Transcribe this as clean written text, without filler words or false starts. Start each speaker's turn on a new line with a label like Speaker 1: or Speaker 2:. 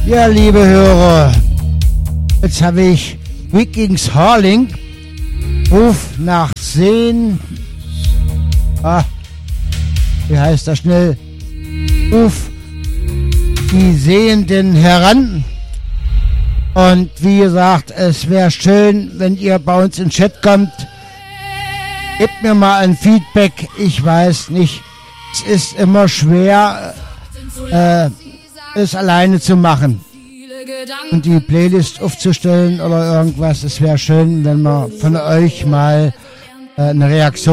Speaker 1: Ja, liebe Hörer, jetzt habe ich Vikings Harling, Ruf nach Seen. Wie heißt das schnell? Ruf die Sehenden heran. Und wie gesagt, es wäre schön, wenn ihr bei uns in den Chat kommt. Gebt mir mal ein Feedback. Ich weiß nicht, es ist immer schwer, es alleine zu machen und die Playlist aufzustellen oder irgendwas. Es wäre schön, wenn wir von euch mal eine Reaktion